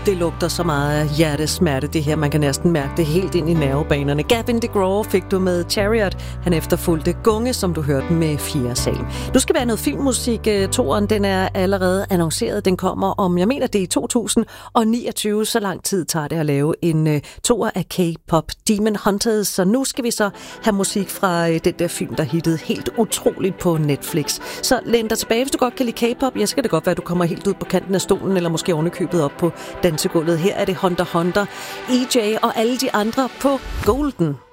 det lugter så meget af hjertesmerte, det her. Man kan næsten mærke det helt ind i nervebanerne. Gavin DeGraw fik du med Chariot. Han efterfulgte Gunge, som du hørte med 4. sal. Nu skal være noget filmmusik. Toren, den er allerede annonceret. Den kommer om, jeg mener det er i 2029. Så lang tid tager det at lave en toer af K-pop Demon Hunters. Så nu skal vi så have musik fra den der film, der hittede helt utroligt på Netflix. Så læn dig tilbage, hvis du godt kan lide K-pop. Ja, så kan det godt være, at du kommer helt ud på kanten af stolen, eller måske ovenikøbet op på dansegulvet. Her er det Hunter, EJ og alle de andre på Golden.